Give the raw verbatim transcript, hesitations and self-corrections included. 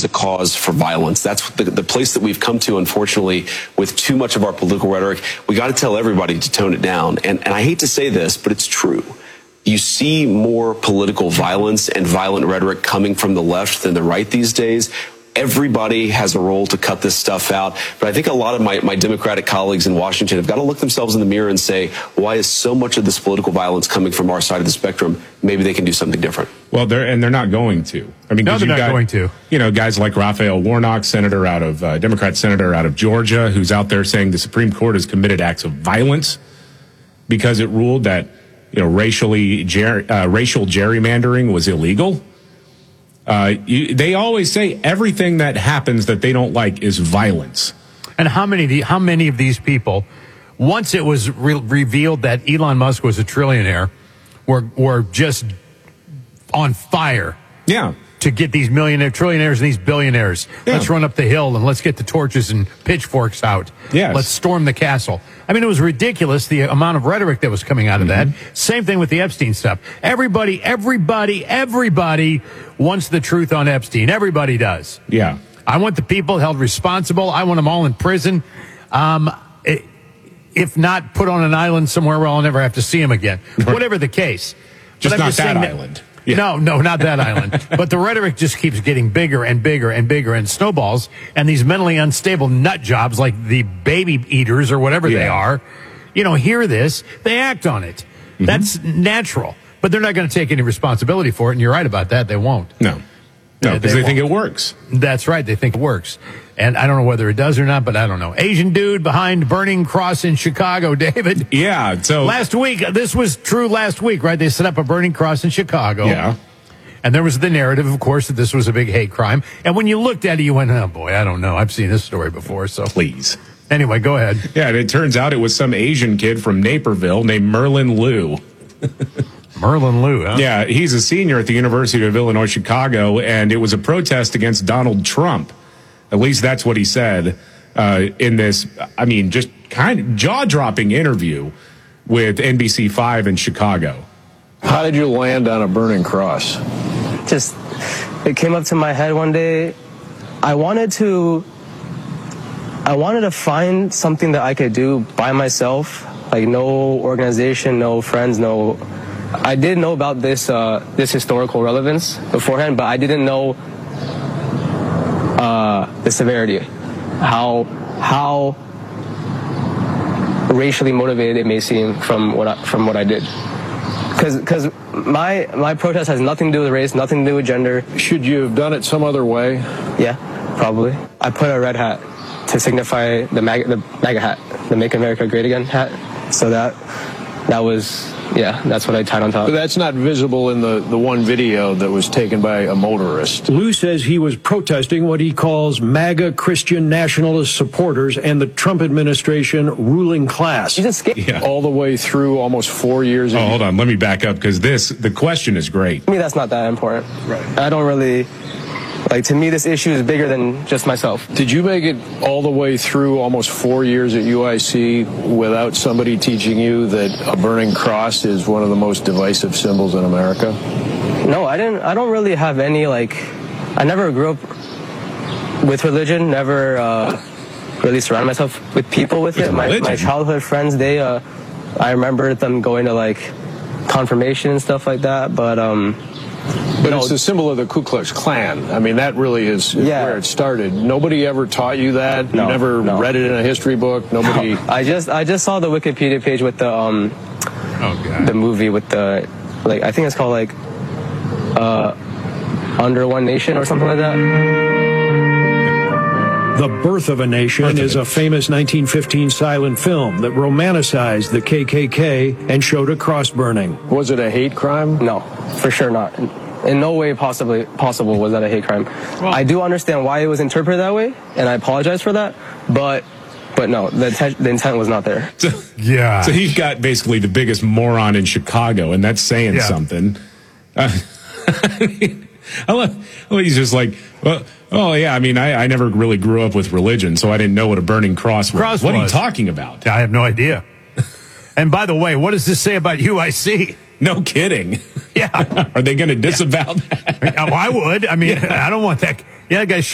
a cause for violence. That's the, the place that we've come to, unfortunately, with too much of our political rhetoric. We got to tell everybody to tone it down. And, and I hate to say this, but it's true. You see more political violence and violent rhetoric coming from the left than the right these days. Everybody has a role to cut this stuff out. But I think a lot of my, my Democratic colleagues in Washington have got to look themselves in the mirror and say, why is so much of this political violence coming from our side of the spectrum? Maybe they can do something different. Well, they're, and they're not going to. I mean, no, they're not got, going to. You know, guys like Raphael Warnock, senator out of, uh, Democrat senator out of Georgia, who's out there saying the Supreme Court has committed acts of violence because it ruled that, you know, racially, ger- uh, racial gerrymandering was illegal. Uh, you, they always say everything that happens that they don't like is violence. And how many, how many of these people, once it was re- revealed that Elon Musk was a trillionaire, were were just on fire? Yeah. To get these millionaire trillionaires and these billionaires. Yeah. Let's run up the hill and let's get the torches and pitchforks out. Yes. Let's storm the castle. I mean, it was ridiculous, the amount of rhetoric that was coming out of mm-hmm. that. Same thing with the Epstein stuff. Everybody, everybody, everybody wants the truth on Epstein. Everybody does. Yeah. I want the people held responsible. I want them all in prison. Um, if not, put on an island somewhere where I'll never have to see them again. Whatever the case. Just not that island. That, Yeah. No, no, not that island. But the rhetoric just keeps getting bigger and bigger and bigger and snowballs. And these mentally unstable nut jobs like the baby eaters or whatever yeah. they are, you know, hear this, they act on it. Mm-hmm. That's natural. But they're not going to take any responsibility for it. And you're right about that. They won't. No. No, because they, they think it works. That's right. They think it works. And I don't know whether it does or not, but I don't know. Asian dude behind Burning Cross in Chicago, David. Yeah. So last week, this was true last week, right? They set up a Burning Cross in Chicago. Yeah. And there was the narrative, of course, that this was a big hate crime. And when you looked at it, you went, oh, boy, I don't know. I've seen this story before, so. Please. Anyway, go ahead. Yeah, and it turns out it was some Asian kid from Naperville named Merlin Liu. Merlin Liu, huh? Yeah, he's a senior at the University of Illinois, Chicago, and it was a protest against Donald Trump. At least that's what he said uh, in this, I mean, just kind of jaw-dropping interview with N B C five in Chicago. How did you land on a burning cross? Just, it came up to my head one day. I wanted to, I wanted to find something that I could do by myself, like no organization, no friends, no... I did know about this uh, this historical relevance beforehand, but I didn't know uh, the severity, how how racially motivated it may seem from what I, from what I did. Because because my my protest has nothing to do with race, nothing to do with gender. Should you have done it some other way? Yeah, probably. I put a red hat to signify the MAGA, the MAGA hat, the Make America Great Again hat. So that that was. Yeah, that's what I tied on top. But that's not visible in the, the one video that was taken by a motorist. Liu says he was protesting what he calls MAGA Christian nationalist supporters and the Trump administration ruling class. You just yeah. All the way through almost four years. Oh, hold on. Let me back up because this, the question is great. To me, that's not that important. Right. I don't really... Like, to me, this issue is bigger than just myself. Did you make it all the way through almost four years at U I C without somebody teaching you that a burning cross is one of the most divisive symbols in America? No, I didn't. I don't really have any, like, I never grew up with religion, never uh, really surrounded myself with people with, with it. My, my childhood friends, they, uh, I remember them going to, like, confirmation and stuff like that, but, um... But no, it's the symbol of the Ku Klux Klan. I mean, that really is, is yeah. where it started. Nobody ever taught you that. No, you never no. read it in a history book. Nobody. No. I just I just saw the Wikipedia page with the um oh, God. the movie with the like I think it's called like uh Under One Nation or something like that. The Birth of a Nation is a famous nineteen fifteen silent film that romanticized the K K K and showed a cross burning. Was it a hate crime? No, for sure not. In no way possibly possible was that a hate crime. Well, I do understand why it was interpreted that way, and I apologize for that, but but no, the intent, the intent was not there. So, yeah. So he's got basically the biggest moron in Chicago, and that's saying yeah. something. Uh, I mean, I love, well, he's just like, well, oh, yeah, I mean, I, I never really grew up with religion, so I didn't know what a burning cross was. Cross what was. are you talking about? I have no idea. And by the way, what does this say about U I C? No kidding. Yeah. Are they going to disavow yeah. that? Oh, I would. I mean, yeah. I don't want that. Yeah, guys.